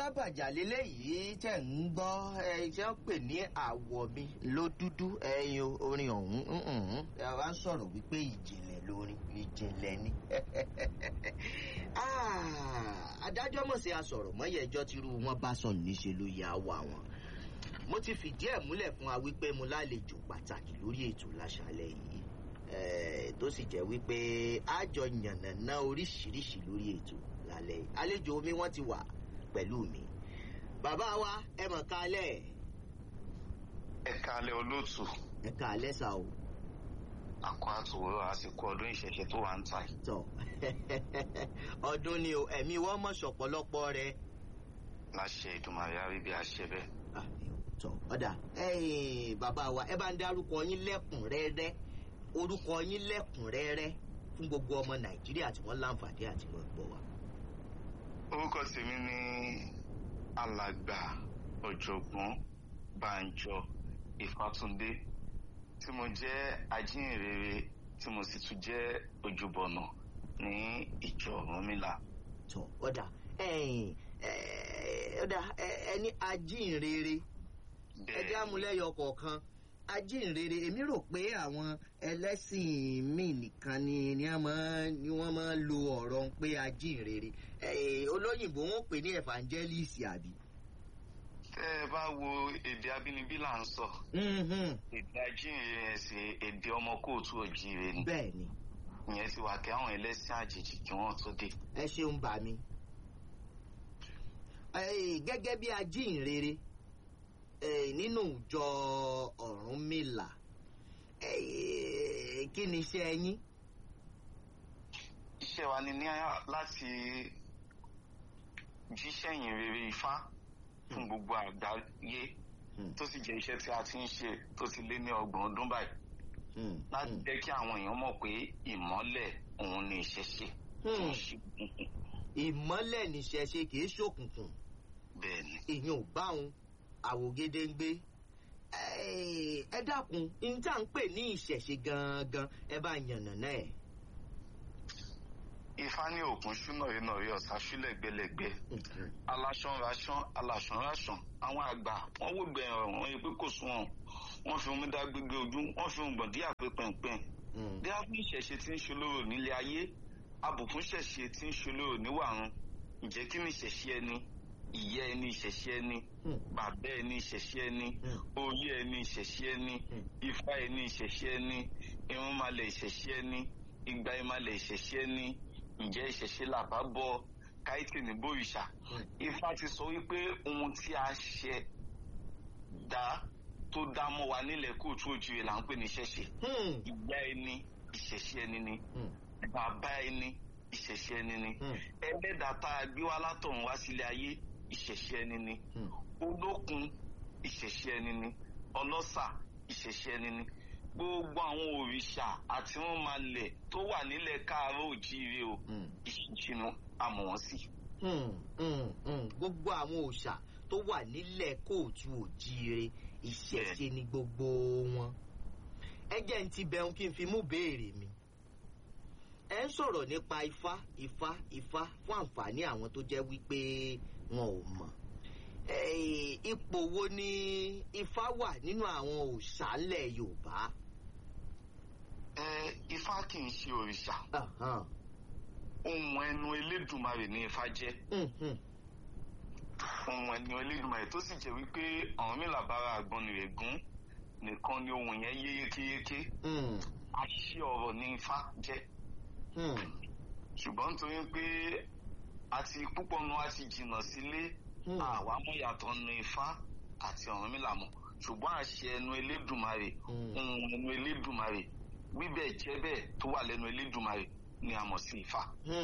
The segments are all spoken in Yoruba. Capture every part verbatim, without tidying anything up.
alábàjá lélẹ́yìí tẹ̀ ń gbọ́ ẹ̀jẹ̀ ń pè ní àwọ̀ mi ló dúdú ẹ̀yin orin ọ̀hún ẹ wá ń sọ̀rọ̀ wípé ìjìnlẹ̀ lórin ìjìnlẹ̀ ni. adájọ́ mọ̀ sí asọ̀rọ̀ mọ́yẹ̀ ẹjọ́ tírú wọn bá sọ níṣe ló yà wá wọn. mo ti fìdí ẹ̀ múlẹ̀ fún wa wípé mo lálejò pàtàkì lórí ètò láṣálẹ́ yìí tó sì jẹ́ wípé àjọ yànnàná oríṣiríṣi lórí ètò lálẹ́ àlejò mi wọ́n ti wà pẹ̀lú mi. Bàbá wa ẹ mọ̀ kálẹ̀. Ẹ kálẹ̀ olóòtú. Ẹ kálẹ̀ sà o. Àkọ́ àtòwúrọ̀ àsìkò ọdún ìṣẹ̀ṣẹ̀ tó wà ń ta. Tọ́ ọdún ni o ẹ̀mí wọ́n mọ̀ ṣọ̀pọ̀lọpọ̀ rẹ̀. Láṣẹ Ìdùmarè àrí bí a ṣe bẹ́ẹ̀. Tọ́ ọ̀dà bàbá wa ẹ bá ń dárúkọ yín lẹ́kùnrẹ́rẹ́ orúkọ yín lẹ́kùnrẹ́rẹ́ fún gbogbo ọmọ Nàìjíríà tí wọ́n láǹfààní àti wọ́n gbọ́ wa. Orúkọ tèmi ni alàgbà ọ̀jọ̀gbọ́n Bánjọ Ìfátúndé tí mo jẹ́ ajínrere tí mo sì tún jẹ́ ojúbọ̀nà ní ìjọ Ọ̀rúnmìlà. Tọ́ ọ̀dà ọ̀dà ẹni ajínrere ẹjẹ́ àmúlẹ́yọ kọ̀ọ̀kan ajínrere èmi rò pé àwọn ẹlẹ́sìn míì nìkan ni ni wọ́n máa ń lo ọ̀rọ̀ pé ajínrere olóyìnbó wọn pè ní evangelist àbí. tẹ́ ẹ bá wo èdè abínibí là ń sọ èdè ajínrere yẹn sì èdè ọmọ kóòtù òjíire ni. bẹ́ẹ̀ni. ìyẹn ti wà kí àwọn ẹlẹ́sìn àjèjì kí wọ́n tó dé. ẹ ṣeun bà mí. gẹ́gẹ́ bí ajínrere nínú ìjọ Ọ̀rúnmìlà kí ni iṣẹ́ yín? iṣẹ́ wa ni ní láti jíṣẹ́ ìyìn rere Ifá fún gbogbo àgbáyé tó sì jẹ́ iṣẹ́ tí a ti ń ṣe tó ti lé ní ọgbọ̀n ọdún báyìí láti jẹ́ kí àwọn èèyàn mọ̀ pé ìmọ́lẹ̀ òun ni ìṣẹ̀ṣe. ìmọ́lẹ̀ ni ìṣẹ̀ṣe kì í ṣòkùnkùn. bẹ́ẹ̀ni. ìyẹn ò bá òun àwògede ń gbé ẹ dákun ní tá à ń pè ní ìṣẹ̀ṣe gangan ẹ bá yànnàná ẹ̀. Ifá ní òkun ṣúná iná rí ọ̀sà ṣúlẹ̀ gbẹlẹ̀gbẹ́ aláṣán raṣán aláṣán raṣán àwọn àgbà wọn wò gbẹ̀yìn ọ̀rọ̀ wọn yìí pé kò sún wọn wọn fi omi dá gbégbé ojú wọn fi ohun gbọ̀n dí àpé pẹ̀ǹpẹ̀ǹ bí a fún ìṣẹ̀ṣe tí ń ṣolóró nílé ayé abùkún ṣẹ̀ṣe tí ń ṣolóró níwàrun ǹjẹ́ kí ni ìṣẹ̀ṣe ẹni ìyá ẹni ìṣẹ̀ṣe ẹni bàbá ẹni ìṣẹ̀ṣe ẹni orí ẹni ìṣẹ̀ṣe ẹni ifá ẹni ìṣẹ̀ṣe ẹni irúnmalẹ̀ ìṣẹ̀ṣe ẹni igba ìmalẹ̀ ìṣẹ̀ṣe ẹni ǹjẹ́ ìṣẹ̀ṣe làbá bọ káìtì ní bòrìṣà. Ifá ti sọ wípé ohun tí a ṣe dá tó dá mọ́ wa nílẹ̀ kóòtù òjìrè là ń pè ní ìṣẹ̀ṣe. ìyá ẹni ìṣẹ̀ṣe ẹni ni bàbá ẹni ìṣẹ̀ṣe ẹni ni ẹlẹ́dàá tá a gbé wá látọ̀run wá sílé ayé ìṣẹ̀ṣe ẹni ni olókun ìṣẹ̀ṣe ẹni ni ọlọ́ṣà ìṣẹ̀ṣe ẹni ni gbogbo àwọn òrìṣà àti wọn máa lẹ̀ tó wà nílẹ̀ káàárọ̀ òjíire o ìṣẹ̀ṣe ni a mọ̀ wọ́n sí. gbogbo àwọn òòṣà tó wà nílẹ̀ kóòtù òjíire ìṣẹ̀ṣe ni gbogbo wọn. ẹ jẹ́ n ti bẹ̀rù kí n fi mú béèrè mi. ẹ ń sọ̀rọ̀ nípa ifá ifá ifá fún àǹfààní àwọn tó jẹ́ wípé wọn ò mọ̀. ipò wo ni ifá wà nínú àwọn òòṣà ńlẹ̀ Yorùbá? Ifá kì í ṣe òrìṣà ohun ẹnu Elédùmarè ni Ifá jẹ́ ohun ẹnu Elédùmarè tó sì jẹ́ wípé Ọ̀rúnmìlà bára Àgbọnnìrègún nìkan ni ohun yẹn yé yékéyéké àṣẹ ọ̀rọ̀ ni Ifá jẹ́ ṣùgbọ́n nítorí pé àti púpọ̀ nu àti jìnnà sílé àwa mọ̀ yàtọ̀ nu Ifá àti Ọ̀rúnmìlà mọ̀ ṣùgbọ́n àṣẹ ẹnu Elédùmarè ohun ẹnu Elédùmarè wíbẹ̀ jẹ́ bẹ́ẹ̀ tó wà lẹ́nu Elédùmarè ni a mọ̀ sí Ifá.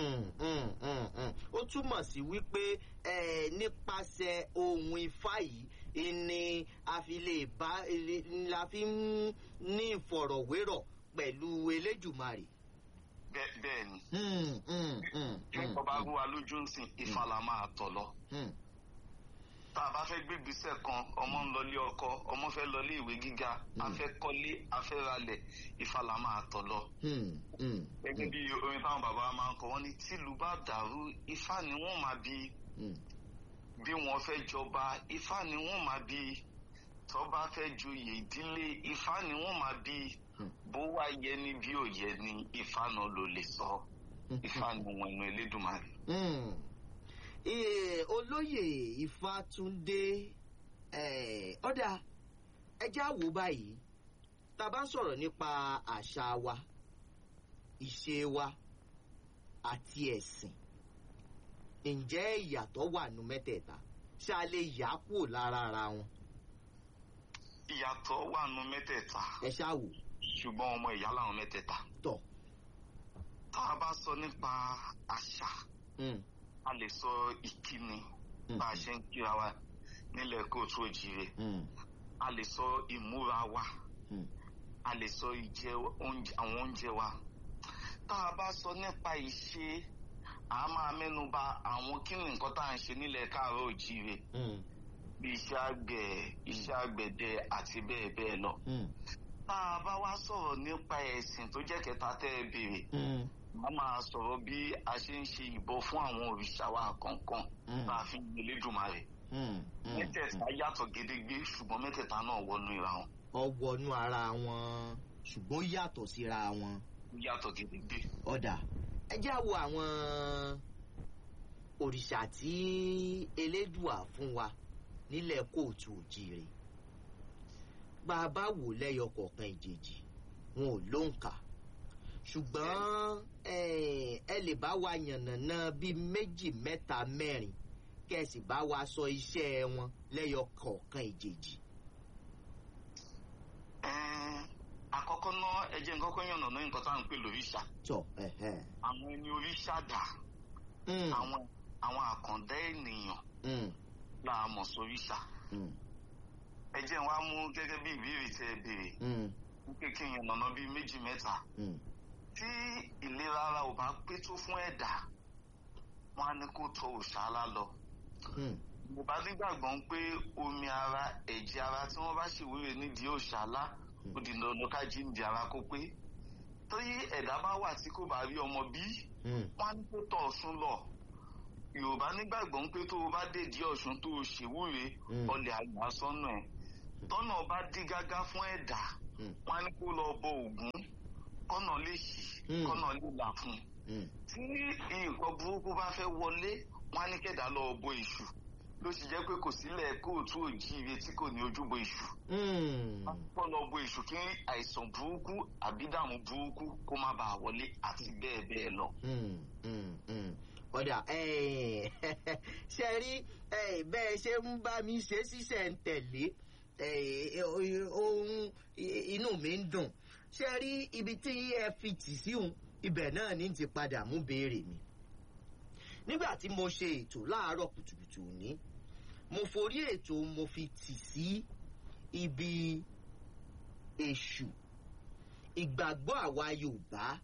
ó túmọ̀ sí wípé nípasẹ̀ ohun Ifá yìí ni a fi lè bá la fi ń ní ìfọ̀rọ̀wérọ̀ pẹ̀lú Elédùmarè. bẹ́ẹ̀ ni kí n kọ́ bá rú wa lójú ń sìn Ifá la máa tọ̀ lọ. tá a bá fẹ́ gbé ìgbésẹ̀ kan ọmọ ń lọlé ọkọ ọmọ fẹ́ lọlé ìwé gíga a fẹ́ kọ́lé a fẹ́ ralẹ̀ Ifá la máa tọ̀ lọ. gẹ́gẹ́ bí orin táwọn bàbá máa ń kọ wọ́n ní tìlú bá dàrú Ifá ni wọ́n máa bí bí wọ́n fẹ́ jọba Ifá ni wọ́n máa bí, tó bá fẹ́ joyè ìdílé Ifá ni wọ́n máa bí, bó wá yẹ ni bí ò yẹ ni Ifá náà ló lè sọ. Ifá ni wọn inú Elédùmarè. Olóyè Ifátúndé ọ̀dà ẹjẹ́ àwò báyìí tá a bá ń sọ̀rọ̀ nípa àṣà wa, ìṣe wa àti ẹ̀sìn, ǹjẹ́ ìyàtọ̀ wà nù mẹ́tẹ̀ẹ̀ta? Ṣé a lè yà á kúrò lára ara wọn? Ìyàtọ̀ wà nù mẹ́tẹ̀ẹ̀ta. Ẹ ṣáà wò. Ṣùgbọ́n ọmọ ìyá làwọn mẹ́tẹ̀ẹ̀ta. Tọ̀. Tá a bá sọ nípa àṣà, a lè sọ ìkíni bá a ṣe ń kíra wa nílẹ̀ kóòtù òjìrè. A lè sọ ìmúra wa. A lè sọ ìjẹ àwọn oúnjẹ wa. Tá a bá sọ nípa ìṣe, a máa mẹ́nu bà àwọn kí ni nǹkan tá à ń ṣe nílẹ̀ káàárọ̀ òjìrè. Bí iṣẹ́ àgbẹ̀, iṣẹ́ àgbẹ̀dẹ àti bẹ́ẹ̀ bẹ́ẹ̀ lọ. Tá a bá wá sọ̀rọ̀ nípa ẹ̀sìn tó jẹ́ kẹta tẹ́ ẹ béèrè, a máa sọ̀rọ̀ bí a ṣe ń ṣe ìbọ fún àwọn òrìṣà wa kọ̀ọ̀kan tá a fi ń gbé Elédùmarè. Mẹ́tẹ̀ẹ̀ta yàtọ̀ gédégbé ṣùgbọ́n mẹ́tẹ̀ẹ̀ta náà wọnú ara wọn. Ó wọnú ara wọn ṣùgbọ́n yàtọ̀ síra wọn. Yàtọ̀ gédégbé. Ọ̀dà ẹ jẹ́ á wo àwọn òrìṣà tí Elédùà fún wa nílẹ̀ kóòtù òjìrè. Bá a bá wò lẹ́yọ kọ̀ọ̀kan ìjèjì wọn ò lóǹkà, ṣùgbọ́n ẹ lè bá wa yànnàná bíi méjì mẹ́ta mẹ́rin kẹ́sì bá wa sọ iṣẹ́ wọn lẹ́yọ kọ̀ọ̀kan ìjèjì. Àkọ́kọ́ náà ẹ jẹ́ nǹkan kan yànnàná nǹkan tá à ń pè lóríṣà. Àwọn ẹni oríṣà dà, àwọn àwọn àkàndá ènìyàn là á mọ̀ sóríṣà. Ẹ jẹ́ wá mú gẹ́gẹ́ bí ìbéèrè tẹ́ ẹ béèrè wípé kí n yànnàná bíi méjì mẹ́ta. Tí ìlera ara ò bá pé tó fún ẹ̀dá, wọn á ní kó tọ òṣàlá lọ. Mo bá nígbàgbọ́ pé omi ara, ẹ̀jẹ̀ ara tí wọ́n bá ṣèwúre nídìí òṣàlá, ó di dandan ká jíǹde ara kó pé. Torí ẹ̀dá bá wà tí kò bá rí ọmọ bí, wọ́n á ní kó tọ̀ Ọ̀ṣun lọ. Yorùbá nígbàgbọ́ pé tó o bá dèdí Ọ̀ṣun tó o ṣèwúre, ọlẹ̀ àgbà sọ́nà ẹ̀. Tọ́nà bá dí gágá fún ẹ̀dá, wọ́n á ní kó lọ bọ Ògún, kọ́nà lè ṣí, kọ́nà lè là fún un. Tí nǹkan burúkú bá fẹ́ wọlé, wọ́n á ní kẹ̀dá lọ bọ Èṣù. Ló sì jẹ́ pé kò sílẹ̀ kóòtù òjíire tí kò ní ojúbọ Èṣù. Wọ́n kọ́ lọ bọ Èṣù kí àìsàn burúkú àbídàmú burúkú kó má bàa wọlé àti bẹ́ẹ̀ bẹ́ẹ̀ lọ. Ọ̀dà ṣe rí bẹ́ẹ̀ ṣe ń bá mi ṣe ṣiṣẹ́ ń tẹ̀lé ohun inú mi ń dùn. Ṣe rí ibi tí ẹ fi tì sí òun, ibẹ̀ náà ní ti padà mú béèrè mi. Nígbà tí mo ṣe ètò láàárọ̀ kùtùkùtù òní, mo forí ètò mo fi tì sí ibi Èṣù, ìgbàgbọ́ àwa Yorùbá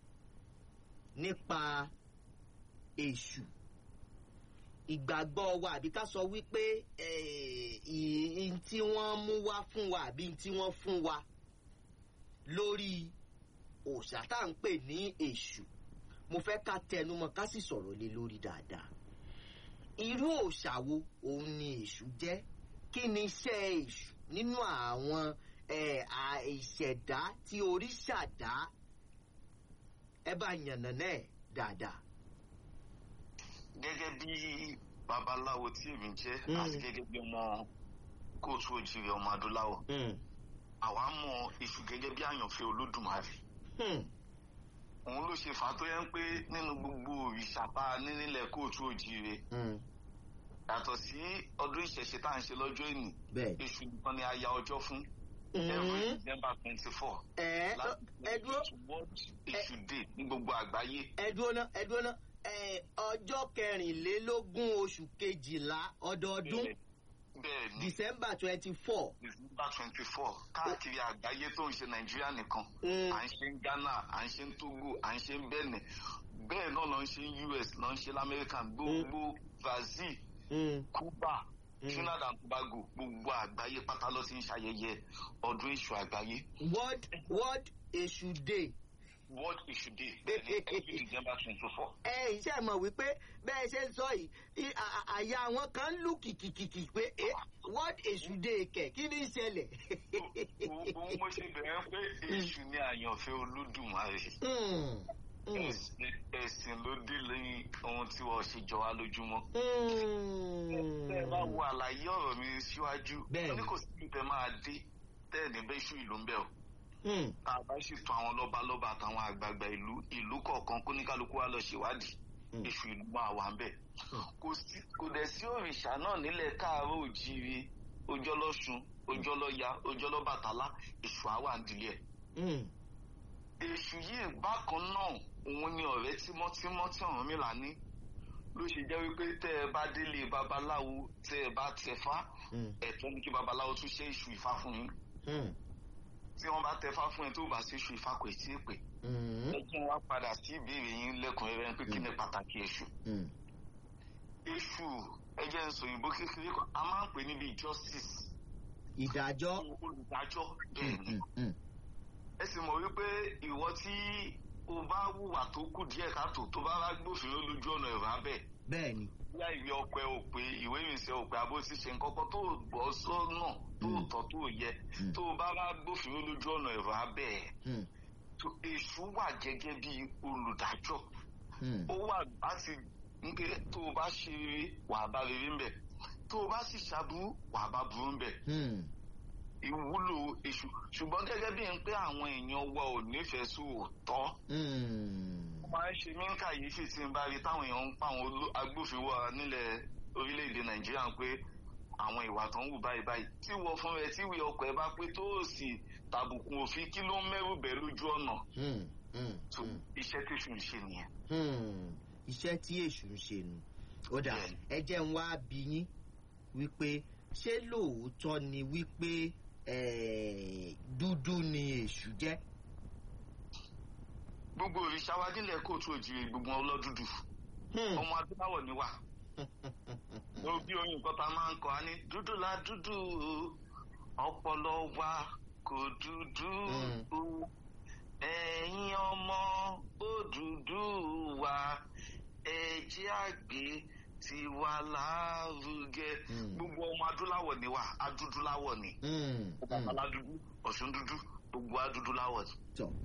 nípa Èṣù, ìgbàgbọ́ wa àbí ká sọ wípé ìhìn tí wọ́n mú wá fún wa àbí tí wọ́n fún wa lórí òòṣà tá à ń pè ní Èṣù. Mo fẹ́ ká tẹnumọ́ ká sì sọ̀rọ̀ lé lórí dáadáa. Irú òòṣà wo òun ni Èṣù jẹ́? Kí ni iṣẹ́ Èṣù nínú àwọn ìṣẹ̀dá tí òrìṣà dá? Ẹ bá yànnàná ẹ̀ dáadáa. Gẹ́gẹ́ bí babaláwo tí èmi jẹ́ àti gẹ́gẹ́ bí ọmọ kóòtù òjìrè ọmọ adúláwọ̀, àwa mọ̀ Èṣù gẹ́gẹ́ bí àyànfẹ́ Olódùmarè. Òun ló ṣe fà á tó yẹ pé nínú gbogbo òrìṣà tá a ní nílẹ̀ kóòtù òjìrè, yàtọ̀ sí ọdún ìṣẹ̀ṣe tá à ń ṣe lọ́jọ́ ìní, Èṣù nìkan ni a ya ọjọ́ fún every December twenty four láti World Èṣù Day ní gbogbo àgbáyé. Ẹ dúró ná, ẹ dúró ná, ọjọ́ kẹrìnlélógún oṣù kejìlá ọdọọdún, December twenty four. December twenty four káàkiri àgbáyé tó ń ṣe Nàìjíríà nìkan. À ń ṣe ń Ghana, à ń ṣe ń Togo, à ń ṣe ń Benin. Bẹ́ẹ̀ náà lọ ń ṣe ń U S, lọ ń ṣe l'Amẹ́ríkà, gbogbo Brazil, Cuba, Trinidad and Tobago, gbogbo àgbáyé pátá ló ti ń ṣayẹyẹ ọdún Èṣù àgbáyé. World World Èṣù Day. what èṣù dé every December twenty four. ẹ iṣẹ́ mọ̀ wípé bẹ́ẹ̀ ṣe ń sọ yìí àyà wọn kan ń lù kìkìkìkì pé what èṣù dé kẹ̀ kí ni ìṣẹ̀lẹ̀. òun mo ṣe bẹ̀rẹ̀ pé èṣù ni àyànfẹ́ Olódùmarè. ẹ̀sìn ló dé lẹ́yìn ohun tí wọ́n ṣe jọ wá lójúmọ́. ẹ bá wo àlàyé ọ̀rọ̀ mi síwájú ní kò sí ìtẹ́ máa dé tẹ́ẹ̀ ní bẹ́ẹ̀ ṣú ìlú ń bẹ̀ o. àbá sì tún àwọn lọ́balọ́ba àtàwọn àgbààgbà ìlú ìlú kọ̀ọ̀kan kó ní kálukú wa lọ ṣèwádìí èṣù ìlú máa wà ń bẹ̀. kò dẹ̀ sí òrìṣà náà nílẹ̀ káàárọ̀ òjíire Ọjọ́lọ́ṣun Ọjọ́lọ́ya Ọjọ́lọ́bàtálá èṣù àwa ń dilẹ̀ ẹ̀. èṣù yìí bákan náà òun ni ọ̀rẹ́ tímọ́tímọ́ tí Ọ̀rúnmìlà ní ló ṣe jẹ́ wípé tẹ́ ẹ bá délé babaláwo tẹ́ ẹ bá tẹ̀fá ẹ̀tọ́ ní kí babaláwo tún ṣe èṣù Ifá fún yín. tí wọ́n bá tẹ̀fá fún ẹ tó bá ṣe èṣù Ifá kò tí ì pè. ẹ kí wọ́n padà sí ìbéèrè yín lẹ́kùnrẹ́rẹ́ pé kí ni pàtàkì èṣù. èṣù ẹ jẹ́ n sọ òyìnbó kékeré kan a máa ń pè níbi justice. ìdájọ́. olùdájọ́ bẹ́ẹ̀ ni. ẹ sì mọ̀ wípé ìwọ tí o bá wùwà tó kù díẹ̀ káàtó tó bá wá gbófinró lójú ọ̀nà ẹ̀rọ abẹ́. bẹ́ẹ̀ni. bóyá ìwé ọpẹ òpè ìwé ìrìnsẹ̀ òpè àbó ti ṣe nǹkan tó gbọ́ sọ́nà tó tọ́ tó yẹ tó bá wá gbófinró lójú ọ̀nà ẹ̀rọ abẹ́. èṣù wà gẹ́gẹ́ bí olùdájọ́. ó wà láti ń pé tó o bá ṣe rere wà á bá rere ń bẹ̀ tó o bá sì ṣàbúrú wà á bá burú ń bẹ̀. ìwúlò èṣù ṣùgbọ́n gẹ́gẹ́ bí n pé àwọn èèyàn wa ò nífẹ̀ẹ́ sí òótọ́. ó máa ń ṣe mí ń kàyéfì tí n bá rí táwọn èèyàn ń pa àwọn agbófinró nílẹ̀ orílẹ̀-èdè Nàìjíríà pé àwọn ìwà tó ń wù báyìí báyìí tí wọ́n fún rẹ tí ìwé ọkọ̀ ẹ bá pé tó o sì tàbùkù òfin kí ló ń mẹ́rù bẹ́ẹ̀ lójú ọ̀nà. iṣẹ́ tí èṣù ń ṣe nìyẹn. iṣẹ́ tí èṣù ń ṣe nù. ó dà ẹ jẹ́ ń wá bí yín wípé ṣé lóòótọ́ ni wípé dúdú ni èṣù jẹ́. gbogbo òrìṣà wa nílẹ̀ kóòtù òjìrì gbogbo ọlọ́dúdú ọmọ adúláwọ̀ ni wà. bí oyin nǹkan tá a máa ń kọ́ á ní dúdú la dúdú ọpọlọ wa kò dúdú ẹ̀yin ọmọ Odùduwà wa ẹ jẹ́ àgbẹ̀ ti wà lárugẹ. gbogbo ọmọ adúláwọ̀ ni wà adúdúláwọ̀ ni. ọ̀pọ̀ aládùúgbò Ọ̀ṣun dúdú gbogbo adúdúláwọ̀ ni.